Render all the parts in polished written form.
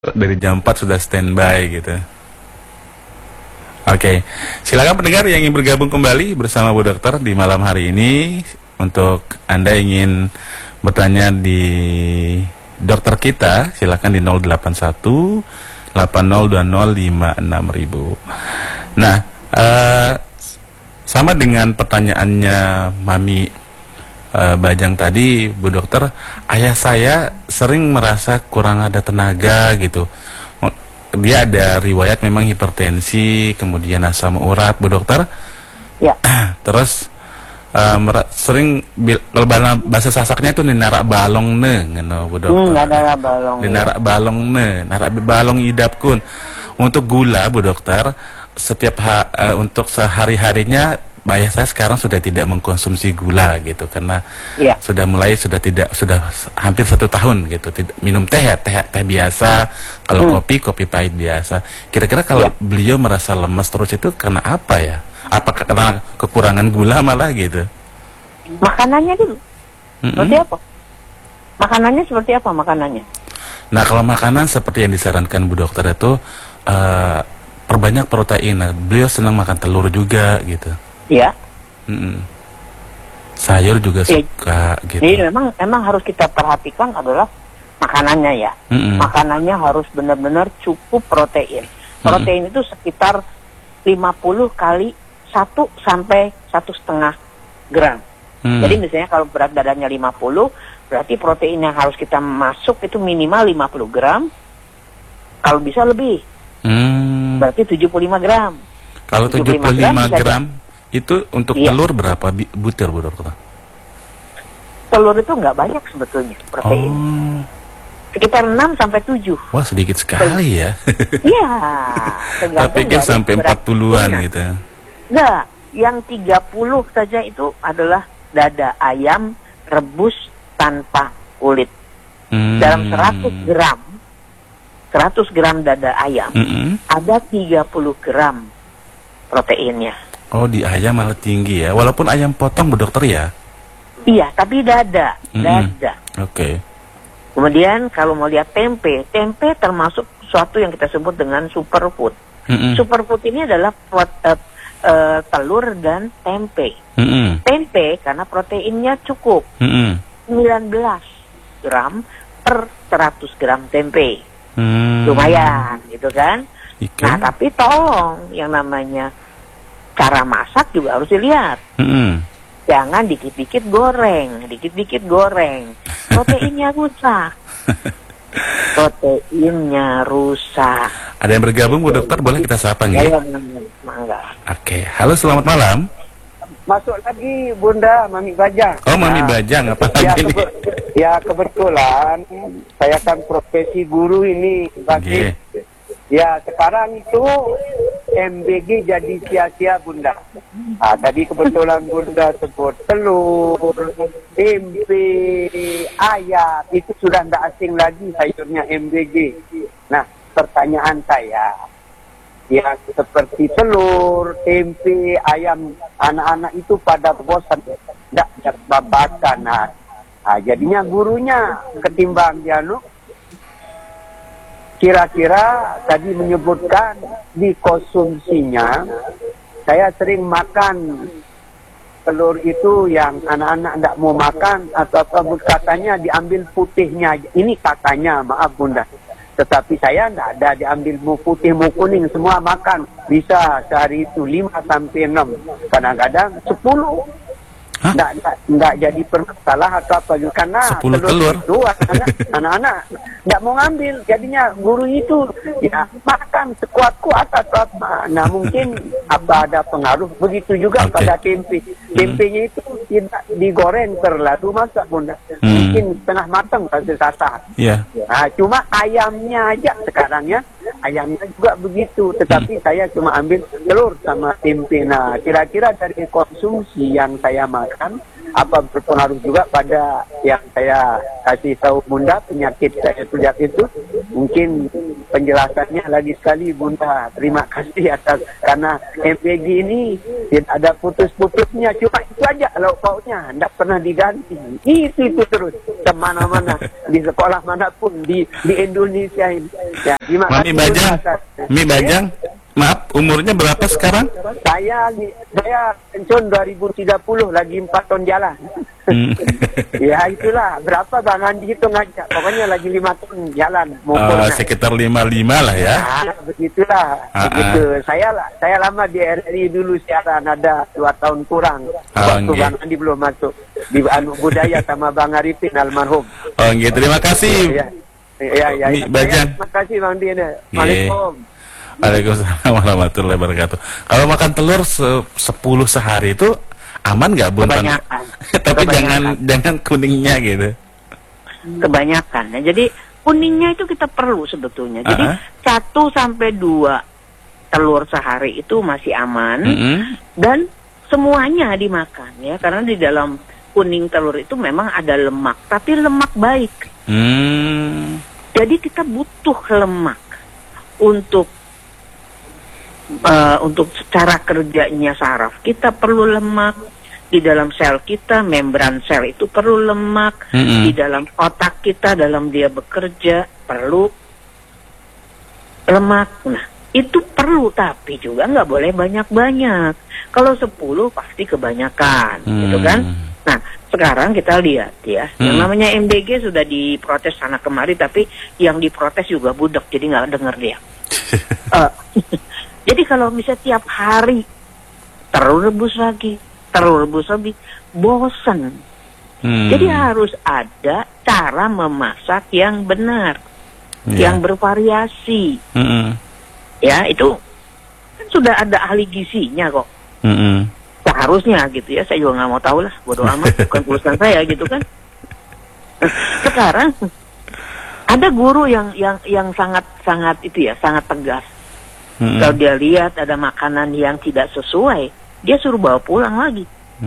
dari jam 4 sudah standby gitu. Oke, silakan pendengar yang ingin bergabung kembali bersama Bu Dokter di malam hari ini. Untuk Anda ingin bertanya di dokter kita, silakan di 081 8020 56000. Nah, sama dengan pertanyaannya Mami Bajang tadi, Bu Dokter, ayah saya sering merasa kurang ada tenaga gitu. Dia ada riwayat memang hipertensi, kemudian asam urat, Bu Dokter. Ya. Terus sering kalau bahasa Sasaknya itu ninarak balong ne, Bu Dokter. Ninarak balong. Ninarak balong ne, narak balong idap kun. Untuk gula, Bu Dokter, untuk sehari-harinya ayah saya sekarang sudah tidak mengkonsumsi gula gitu, karena sudah hampir 1 tahun gitu tidak minum teh biasa. Kalau kopi pahit biasa. Kira-kira kalau beliau merasa lemas terus itu karena apa ya? Apakah karena kekurangan gula malah gitu? Makanannya dulu. Seperti apa? Makanannya seperti apa makanannya? Nah, kalau makanan seperti yang disarankan Bu Dokter itu perbanyak protein. Nah, beliau senang makan telur juga gitu. Iya. Sayur juga suka gitu. Jadi memang harus kita perhatikan adalah makanannya ya. Makanannya harus benar-benar cukup protein. Protein itu sekitar 50 kali 1 sampai 1,5 gram. Jadi misalnya kalau berat badannya 50, berarti protein yang harus kita masuk itu minimal 50 gram. Kalau bisa lebih. Berarti 75 gram. Kalau 75 gram itu untuk telur berapa butir, Bu Dokter? Telur itu nggak banyak sebetulnya protein. Sekitar 6 sampai 7. Wah, sedikit sekali ya. Iya. Tapi kan sampai 40-an gitu. Enggak, yang 30 saja itu adalah dada ayam rebus tanpa kulit. Dalam 100 gram dada ayam ada 30 gram proteinnya. Oh, di ayam malah tinggi ya. Walaupun ayam potong, Bu Dokter ya? Iya, tapi dada. Oke. Kemudian kalau mau lihat tempe termasuk sesuatu yang kita sebut dengan superfood. Superfood ini adalah telur dan tempe. Tempe karena proteinnya cukup. 19 gram per 100 gram tempe. Lumayan, gitu kan? Nah, tapi tolong yang namanya cara masak juga harus dilihat. Jangan dikit-dikit goreng. Proteinnya rusak. Ada yang bergabung, Bu Dokter, boleh kita sapa nggih? Mangga. Oke. Halo, selamat malam. Masuk lagi Bunda Mami Bajang. Oh, Mami Bajang, apa lagi nih? Ya, kebetulan saya kan profesi guru ini, Bagi. Ya, sekarang itu MBG jadi sia-sia, Bunda. Tadi kebetulan Bunda sebut telur, tempe, ayam, itu sudah tidak asing lagi sayurnya MBG. Nah, pertanyaan saya, ya seperti telur, tempe, ayam, anak-anak itu pada bosan, tidak babakan. Nah, jadinya gurunya ketimbang dialog. Kira-kira tadi menyebutkan dikonsumsinya, saya sering makan telur itu yang anak-anak tidak mau makan, atau katanya diambil putihnya. Ini katanya, maaf Bunda. Tetapi saya tidak ada diambil mau putih, mau kuning, semua makan. Bisa sehari itu 5 sampai 6, kadang-kadang 10. Enggak jadi permasalah atau apa, karena 10 telur itu anak-anak enggak mau ngambil, jadinya guru itu ya makan sekuat-kuat atau apa. Nah, mungkin apa ada pengaruh begitu juga pada tempe. Tempenya itu tidak digoreng terlalu masak, Bunda. Mungkin setengah matang kasih sasar. Nah, cuma ayamnya aja sekarang ya. Ayamnya juga begitu, tetapi saya cuma ambil telur sama tempe. Nah, kira-kira dari konsumsi yang saya makan, apa berpengaruh juga pada yang saya kasih tahu Bunda penyakit saya sejak itu. Mungkin penjelasannya lagi sekali Bunda. Terima kasih atas, karena MPG ini tidak ada putus-putusnya, cuma itu aja lauk pauknya, tidak pernah diganti. Itu terus kemana-mana, di sekolah manapun di Indonesia ini. Ya, terima kasih Bajang, Mi Bajang, maaf, umurnya berapa sekarang? Saya pensiun 2030, lagi 4 tahun jalan. Ya itulah, berapa Bang Andi hitung aja. Pokoknya lagi 5 tahun jalan. Sekitar 55 lah ya. Nah, begitulah. Begitu. Saya lama di RRI dulu siaran, ada 2 tahun kurang. Waktu Bang Andi belum masuk di budaya sama Bang Arifin almarhum. Oh gitu, terima kasih. Ya. Bajang. Terima kasih Bang Andi. Waalaikumsalam. Waalaikumsalam warahmatullahi wabarakatuh. Kalau makan telur 10 sehari itu aman nggak, Bun? Tapi jangan kuningnya gitu. Kebanyakan. Nah, jadi kuningnya itu kita perlu sebetulnya. Jadi 1 sampai 2 telur sehari itu masih aman, dan semuanya dimakan ya, karena di dalam kuning telur itu memang ada lemak, tapi lemak baik. Jadi kita butuh lemak untuk secara kerjanya saraf. Kita perlu lemak di dalam sel kita, membran sel itu perlu lemak, di dalam otak kita dalam dia bekerja perlu lemak. Nah, itu perlu, tapi juga nggak boleh banyak-banyak. Kalau 10 pasti kebanyakan, gitu kan? Nah, sekarang kita lihat ya, yang namanya MBG sudah diprotes sana kemari, tapi yang diprotes juga budak, jadi nggak denger dia. Jadi kalau misalnya tiap hari telur rebus lagi, bosen. Jadi harus ada cara memasak yang benar, yang bervariasi. Ya, itu kan sudah ada ahli gizinya kok. Seharusnya gitu ya, saya juga nggak mau tahu lah, bodoh amat, bukan urusan saya gitu kan. Sekarang ada guru yang sangat itu ya, sangat tegas. Kalau dia lihat ada makanan yang tidak sesuai, dia suruh bawa pulang lagi.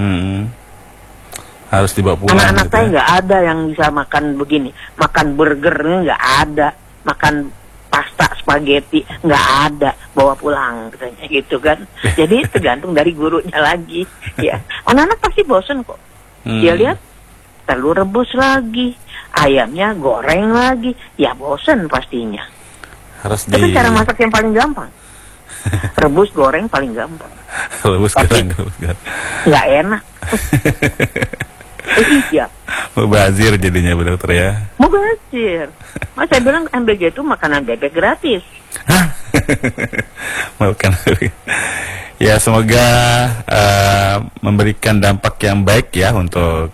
Harus dibawa pulang. Anak-anak gitu saya nggak ada yang bisa makan begini, makan burger nggak ada, makan pasta spaghetti nggak ada, bawa pulang katanya gitu kan. Jadi tergantung dari gurunya lagi. Ya, anak-anak pasti bosen kok. Dia lihat telur rebus lagi, ayamnya goreng lagi, ya bosen pastinya. Harus Itu kan cara masak yang paling gampang. Rebus goreng paling gampang. Rebus goreng nggak enak. Iya. Mubazir jadinya Bu Dokter ya. Mubazir. Mas saya bilang MBG itu makanan bebek gratis. Makan. Ya, semoga memberikan dampak yang baik ya untuk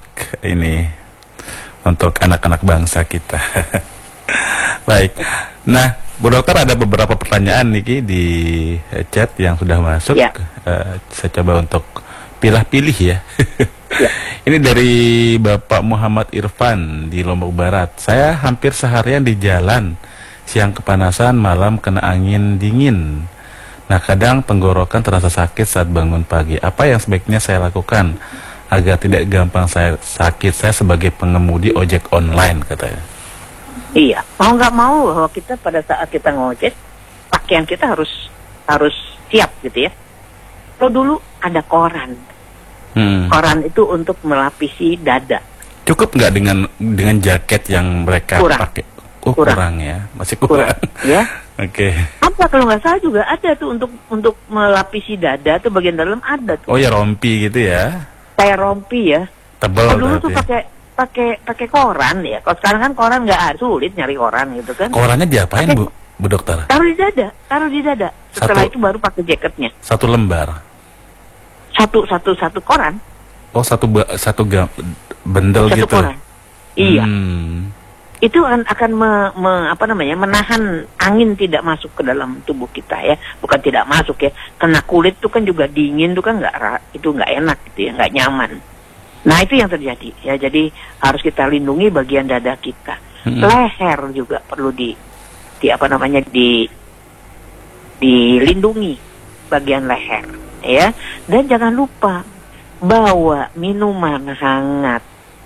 anak-anak bangsa kita. Baik. Nah, Bu Dokter, ada beberapa pertanyaan nih di chat yang sudah masuk. Ya. Saya coba untuk pilih-pilih ya. Ya. Ini dari Bapak Muhammad Irfan di Lombok Barat. Saya hampir seharian di jalan, siang kepanasan, malam kena angin dingin. Nah, kadang tenggorokan terasa sakit saat bangun pagi. Apa yang sebaiknya saya lakukan agar tidak gampang saya sakit? Saya sebagai pengemudi ojek online, katanya. Iya, mau nggak mau bahwa kita pada saat kita ngojek, pakaian kita harus siap gitu ya. Kalau dulu ada koran. Koran itu untuk melapisi dada. Cukup nggak dengan jaket yang mereka pakai? Kurang ya, masih kurang. Ya. Oke. Apa kalau nggak salah juga ada tuh untuk melapisi dada tuh, bagian dalam ada tuh. Oh ya, rompi gitu ya? Kayak rompi ya. Tebal. Kalau dulu tuh pakai koran ya. Kalau sekarang kan koran nggak sulit nyari koran gitu kan. Korannya diapain Bu Dokter? Taruh di dada. Setelah itu baru pakai jaketnya. Satu lembar. Satu koran. Oh, satu bendel satu gitu. Koran. Iya. Itu akan menahan angin tidak masuk ke dalam tubuh kita ya. Bukan tidak masuk ya. Kena kulit tuh kan juga dingin tuh kan nggak enak gitu ya, nggak nyaman. Nah, itu yang terjadi ya. Jadi harus kita lindungi bagian dada kita. Leher juga perlu dilindungi bagian leher ya. Dan jangan lupa bawa minuman hangat.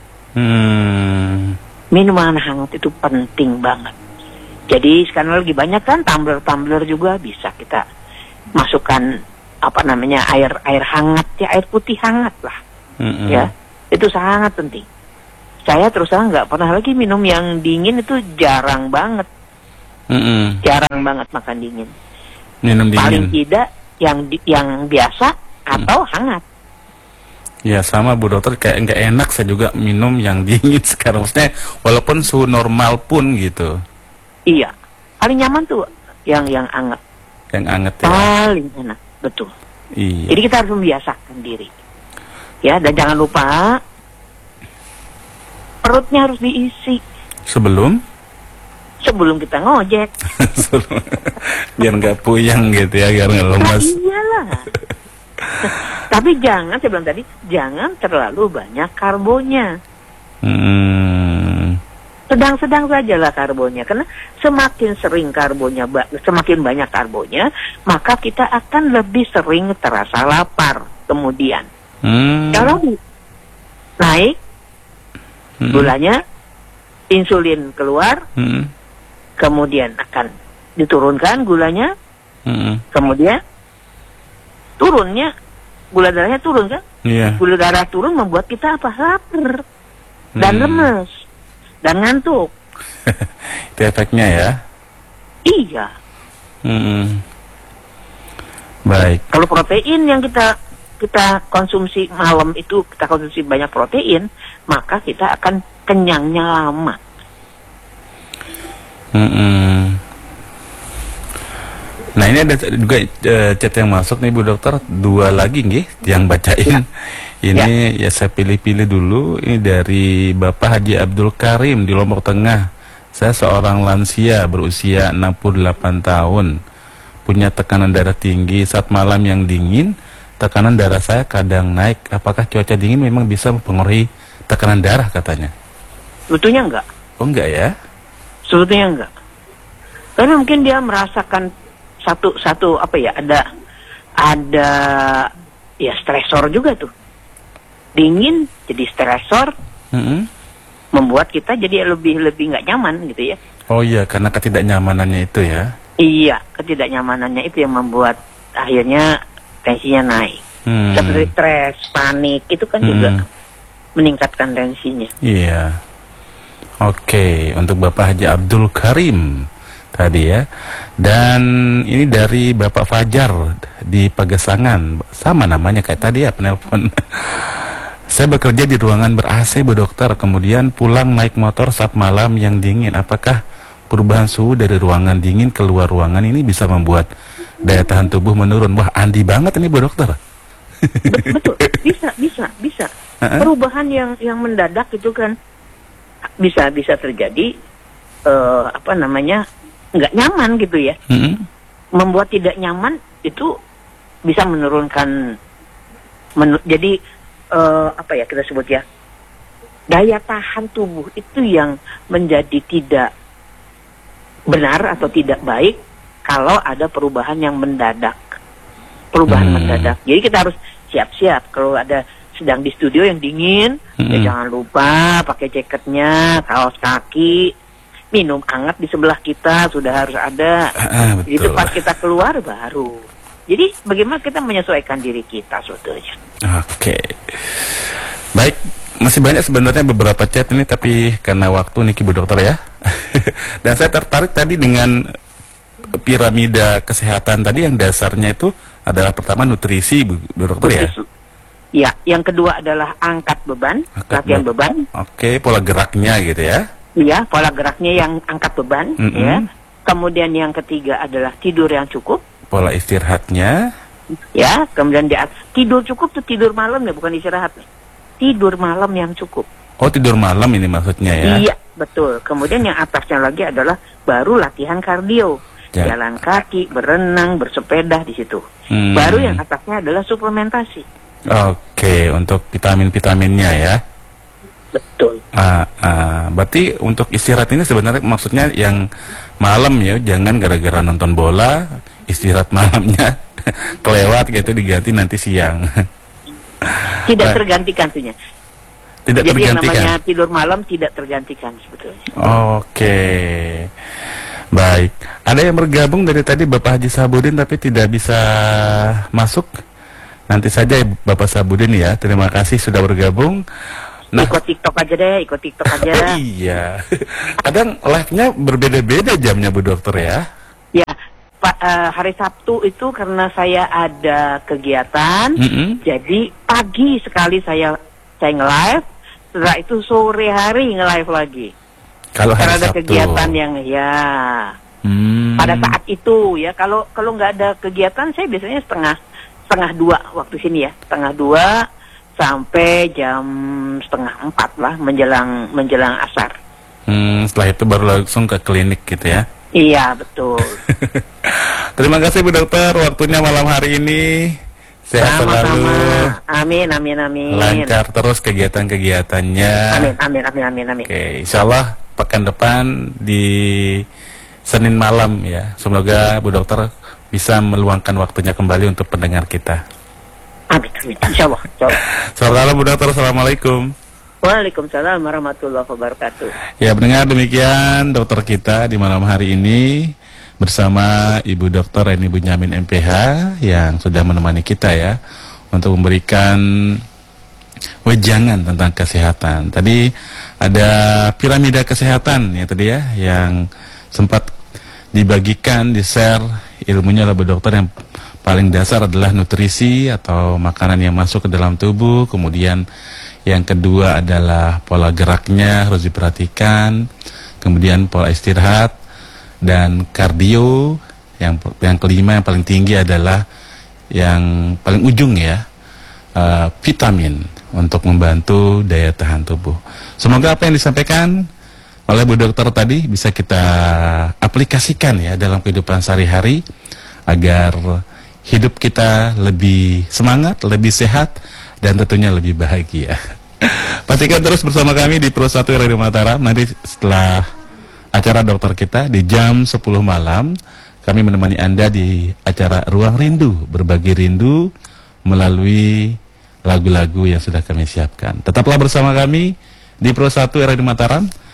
Minuman hangat itu penting banget. Jadi sekarang lagi banyak kan tumbler-tumbler juga bisa kita masukkan air hangat ya, air putih hangat lah. Ya, itu sangat penting. Saya terus terang nggak pernah lagi minum yang dingin, itu jarang banget. Jarang banget makan dingin. Minum dingin. Paling tidak yang biasa atau hangat. Ya sama Bu Dokter, kayak nggak enak saya juga minum yang dingin sekarang. Maksudnya walaupun suhu normal pun gitu. Iya, paling nyaman tuh yang hangat. Yang hangat ya. Paling enak, betul. Iya. Jadi kita harus membiasakan diri. Ya, dan jangan lupa perutnya harus diisi. Sebelum kita ngojek. Biar nggak puyeng gitu ya, biar nggak lemas. Nah, iyalah. Tapi jangan, saya bilang tadi, jangan terlalu banyak karbonya. Sedang-sedang sajalah karbonya, karena semakin sering karbonya, semakin banyak karbonya, maka kita akan lebih sering terasa lapar kemudian. Kalau naik gulanya, insulin keluar, kemudian akan diturunkan gulanya, kemudian turunnya, gula darahnya turun kan? Yeah. Gula darah turun membuat kita lapar dan lemes dan ngantuk. Itu efeknya ya? Iya. Baik. Kalau protein yang kita konsumsi malam itu, kita konsumsi banyak protein, maka kita akan kenyangnya lama. Nah ini ada juga chat yang masuk nih Bu Dokter, 2 lagi nih yang bacain. Ini ya saya pilih-pilih dulu. Ini dari Bapak Haji Abdul Karim di Lombok Tengah. Saya seorang lansia berusia 68 tahun, punya tekanan darah tinggi. Saat malam yang dingin, tekanan darah saya kadang naik. Apakah cuaca dingin memang bisa mempengaruhi tekanan darah katanya? Sebetulnya enggak. Oh enggak ya? Sebetulnya enggak. Karena mungkin dia merasakan satu ada ya stresor juga tuh. Dingin jadi stresor, membuat kita jadi lebih nggak nyaman gitu ya. Oh iya, karena ketidaknyamanannya itu ya. Iya, ketidaknyamanannya itu yang membuat akhirnya tensinya naik. Seperti stres, panik itu kan juga meningkatkan tensinya. Iya. Oke, untuk Bapak Haji Abdul Karim tadi ya. Dan ini dari Bapak Fajar di Pagesangan, sama namanya kayak tadi ya penelpon. Saya bekerja di ruangan ber-AC Bu Dokter, kemudian pulang naik motor saat malam yang dingin. Apakah perubahan suhu dari ruangan dingin ke luar ruangan ini bisa membuat daya tahan tubuh menurun? Wah, Andi banget ini Bu Dokter. Betul, bisa. Perubahan yang mendadak itu kan bisa terjadi, nggak nyaman gitu ya. Membuat tidak nyaman itu bisa menurunkan, jadi kita sebut ya, daya tahan tubuh itu yang menjadi tidak benar atau tidak baik kalau ada perubahan yang mendadak. Mendadak. Jadi kita harus siap-siap kalau ada sedang di studio yang dingin, ya jangan lupa pakai jaketnya, kaos kaki, minum hangat di sebelah kita sudah harus ada. Di tempat kita keluar baru. Jadi bagaimana kita menyesuaikan diri kita sebetulnya. Oke. Baik, masih banyak sebenarnya beberapa chat ini, tapi karena waktu nih Bu Dokter ya. Dan saya tertarik tadi dengan piramida kesehatan tadi, yang dasarnya itu adalah pertama nutrisi Bu Dokter ya. Ya, yang kedua adalah angkat beban, latihan beban. Oke, pola geraknya gitu ya. Iya, pola geraknya yang angkat beban, ya. Kemudian yang ketiga adalah tidur yang cukup. Pola istirahatnya. Ya, kemudian tidur cukup tuh tidur malam ya, bukan istirahat. Tidur malam yang cukup. Oh, tidur malam ini maksudnya ya? Iya, betul. Kemudian yang atasnya lagi adalah baru latihan kardio. Jalan kaki, berenang, bersepeda di situ. Baru yang atasnya adalah suplementasi. Oke, untuk vitamin-vitaminnya ya. Betul. Berarti untuk istirahat ini sebenarnya maksudnya yang malam ya, jangan gara-gara nonton bola istirahat malamnya kelewat gitu, diganti nanti siang. Tidak tergantikan tuhnya. Tidak Jadi tergantikan. yang namanya tidur malam tidak tergantikan sebetulnya. Oke. Baik. Ada yang bergabung dari tadi Bapak Haji Sabudin tapi tidak bisa masuk. Nanti saja Bapak Sabudin ya. Terima kasih sudah bergabung. Nah, ikut TikTok aja deh, ikut TikTok aja. Iya. Kadang live-nya berbeda-beda jamnya Bu Dokter ya. Ya, Pak, hari Sabtu itu karena saya ada kegiatan, jadi pagi sekali saya nge-live. Setelah itu sore hari nge-live lagi. Kalau hari ada Sabtu. Kegiatan yang ya pada saat itu ya. Kalau nggak ada kegiatan saya biasanya setengah 2 waktu sini ya, setengah 2 sampai jam setengah 4 lah menjelang asar. Setelah itu baru langsung ke klinik gitu ya. Iya betul. Terima kasih Bu Dokter waktunya malam hari ini. Sehat selalu. Amin. Lancar terus kegiatan-kegiatannya. Amin. Oke, insya Allah pekan depan di Senin malam ya. Semoga Bu Dokter bisa meluangkan waktunya kembali untuk pendengar kita. Amin. Insya Allah. Selamat malam Bu Dokter. Assalamualaikum. Waalaikumsalam warahmatullahi wabarakatuh. Ya, pendengar, demikian dokter kita di malam hari ini bersama Ibu Dr. Eni Bunyamin MPH yang sudah menemani kita ya untuk memberikan wejangan tentang kesehatan. Tadi ada piramida kesehatan ya tadi ya yang sempat dibagikan, di-share ilmunya oleh Bu Dokter. Yang paling dasar adalah nutrisi atau makanan yang masuk ke dalam tubuh, kemudian yang kedua adalah pola geraknya harus diperhatikan, kemudian pola istirahat, dan kardio. Yang kelima yang paling tinggi adalah yang paling ujung ya, vitamin untuk membantu daya tahan tubuh. Semoga apa yang disampaikan oleh Bu Dokter tadi bisa kita aplikasikan ya dalam kehidupan sehari-hari agar hidup kita lebih semangat, lebih sehat, dan tentunya lebih bahagia. Pastikan terus bersama kami di Pro 1 Radio Mataram. Nanti setelah acara dokter kita di jam 10 malam, kami menemani Anda di acara Ruang Rindu, berbagi rindu melalui lagu-lagu yang sudah kami siapkan. Tetaplah bersama kami di Pro 1 Radio Mataram.